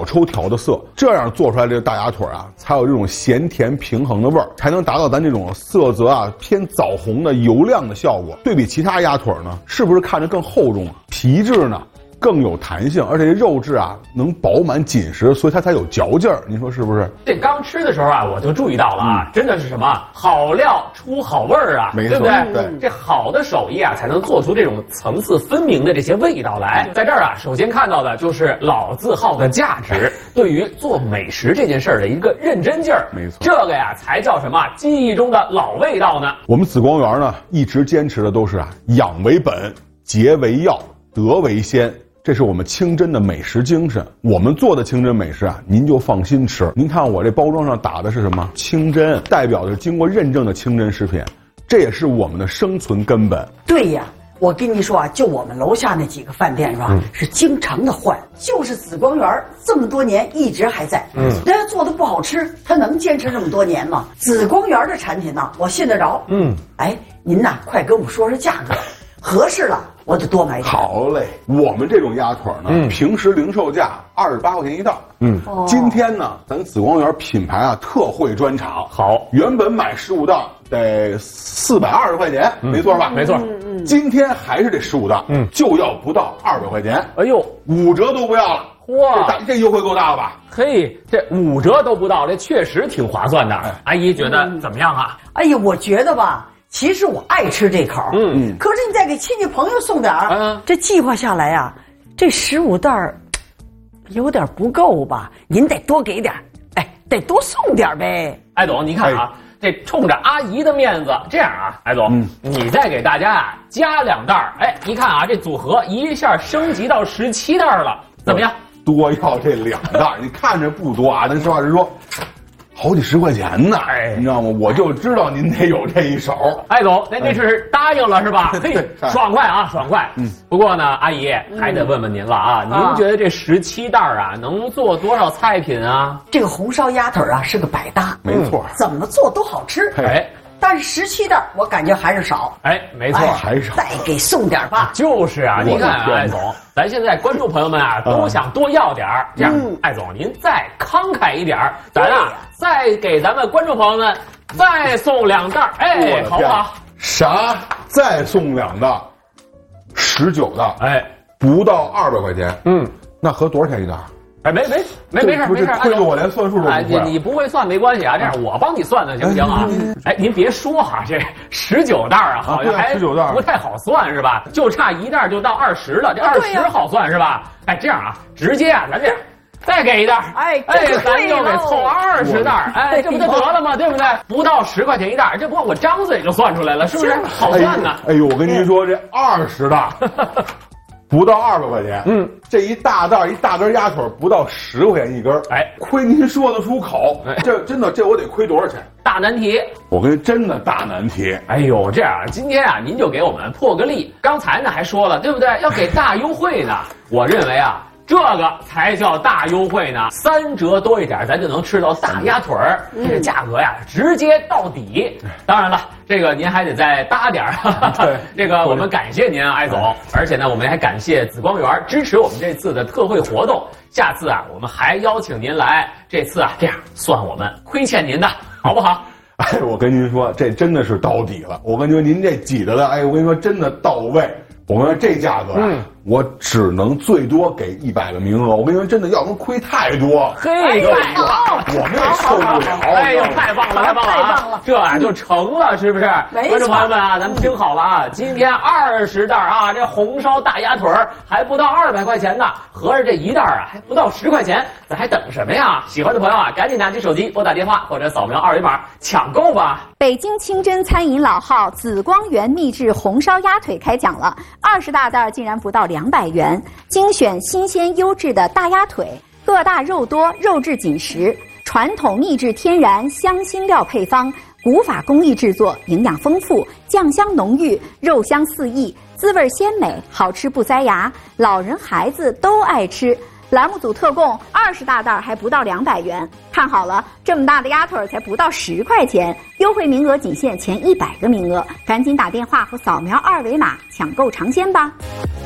小抽调的色，这样做出来这个大鸭腿啊，才有这种咸甜平衡的味儿，才能达到咱这种色泽啊偏枣红的油亮的效果。对比其他鸭腿呢，是不是看着更厚重啊？皮质呢更有弹性，而且这肉质啊能饱满紧实，所以它才有嚼劲儿。您说是不是？ 这刚吃的时候啊，我就注意到了啊，真的是什么好料出好味儿啊， 没错， 对不对？ 对， 这好的手艺啊，才能做出这种层次分明的这些味道来。在这儿啊，首先看到的就是老字号的价值，对于做美食这件事儿的一个认真劲儿。 没错， 这个呀才叫什么记忆中的老味道呢？ 我们紫光园呢一直坚持的都是啊养为本，节为要，德为先。这是我们清真的美食精神，我们做的清真美食啊，您就放心吃。您看我这包装上打的是什么？清真，代表着经过认证的清真食品，这也是我们的生存根本。 对呀，我跟你说啊，就我们楼下那几个饭店是吧，是经常的换，就是紫光园这么多年一直还在。人家做的不好吃，他能坚持这么多年吗？紫光园的产品呢，我信得着。哎，您呐，快跟我说说价格，合适了我就多买点。 好嘞，我们这种鸭腿呢，平时零售价28块钱一袋。今天呢，咱紫光园品牌啊特惠专场， 好， 原本买15袋得420块钱，没错吧？ 没错。 今天还是这15袋，就要不到200块钱。 哎呦 ，5折都不要了。 哇， 这优惠够大了吧？ 嘿，这5折都不到，这确实挺划算的。阿姨觉得怎么样啊？ 哎呀，我觉得吧，其实我爱吃这口，可是你再给亲戚朋友送点儿，这计划下来啊，这15袋儿有点不够吧？您得多给点儿，哎，得多送点儿呗。 艾总，您看啊，这冲着阿姨的面子，这样啊，艾总，你再给大家啊加2袋儿，哎，一看啊，这组合一下升级到17袋了，怎么样？ 多要这2袋，你看着不多啊，但实话实说，好几十块钱呢，你知道吗？我就知道您得有这一手。 艾总，您这是答应了是吧？嘿，爽快啊，爽快。不过呢，阿姨还得问问您了啊，您觉得这17袋啊能做多少菜品啊？ 这个红烧鸭腿啊是个百搭， 没错， 怎么做都好吃。 哎， 但是17袋我感觉还是少。 哎，没错， 还少， 再给送点吧。 就是啊，您看啊，艾总，咱现在观众朋友们啊都想多要点儿，这样，艾总您再慷慨一点儿，咱啊再给咱们观众朋友们再送2袋，哎，好不好？ 啥？再送2袋，19袋， 哎， 不到200块钱。那合多少钱一袋？ 哎，没事没事， 亏得我连算数都不会。 哎，你不会算没关系啊，这样我帮你算算行不行啊？哎，您别说哈，这19袋啊，好像还 19袋不太好算是吧？就差1袋就到20了，这20好算是吧？哎，这样啊，直接啊，咱这样再给1袋， 哎， 咱就给凑20袋，哎，这不就得了吗？对不对？不到10块钱一袋，这不我张嘴就算出来了，是不是？好算呢。 哎呦，我跟您说，这20袋。不到200块钱，这一大袋一大根鸭腿不到10块钱一根，哎，亏您说得出口，这真的这我得亏多少钱？ 大难题， 我跟真的大难题。 哎呦，这样今天啊，您就给我们破个例。刚才呢还说了，对不对？要给大优惠呢。我认为啊，这个才叫大优惠呢，3折多一点，咱就能吃到大鸭腿儿，这价格呀直接到底。当然了，这个您还得再搭点儿。对，这个我们感谢您啊，艾总。而且呢，我们还感谢紫光园支持我们这次的特惠活动。下次啊，我们还邀请您来。这次啊，这样算我们亏欠您的，好不好？ 哎，我跟您说，这真的是到底了。我跟您说，您这挤的，哎，我跟您说，真的到位。我跟你说这价格啊，我只能最多给100个名额。我跟你说，真的，要不亏太多。 嘿， 我们也受不了。 哎呦，太棒了，太棒了！这啊就成了，是不是？观众朋友们啊，咱们听好了啊，今天20袋啊，这红烧大鸭腿还不到200块钱呢，合着这1袋啊还不到10块钱，咱还等什么呀？喜欢的朋友啊，赶紧拿起手机拨打电话或者扫描2维码抢购吧。 北京清真餐饮老号紫光园秘制红烧鸭腿开讲了，20大袋竟然不到200元，精选新鲜优质的大鸭腿，个大肉多，肉质紧实，传统秘制天然香辛料配方，古法工艺制作，营养丰富，酱香浓郁，肉香四溢，滋味鲜美，好吃不塞牙，老人孩子都爱吃。栏目组特供20大袋还不到200元，看好了，这么大的鸭腿才不到10块钱，优惠名额仅限前100个名额，赶紧打电话或扫描2维码抢购尝鲜吧。